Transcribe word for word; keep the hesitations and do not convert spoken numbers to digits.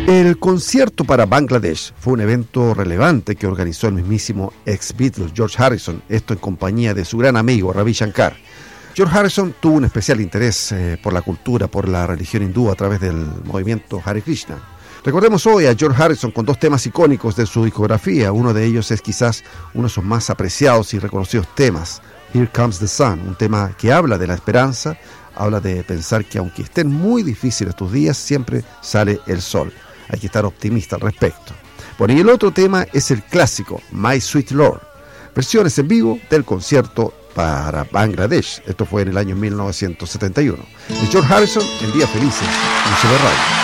El concierto para Bangladesh fue un evento relevante que organizó el mismísimo ex-Beatle George Harrison, esto en compañía de su gran amigo Ravi Shankar. George Harrison tuvo un especial interés eh, por la cultura, por la religión hindú a través del movimiento Hare Krishna. Recordemos hoy a George Harrison con dos temas icónicos de su discografía. Uno de ellos es quizás uno de sus más apreciados y reconocidos temas, Here Comes the Sun, un tema que habla de la esperanza, habla de pensar que aunque estén muy difíciles tus días, siempre sale el sol. Hay que estar optimista al respecto. Bueno, y el otro tema es el clásico My Sweet Lord, versiones en vivo del concierto para Bangladesh. Esto fue en el año mil novecientos setenta y uno. De George Harrison en Días Felices en U C B Radio.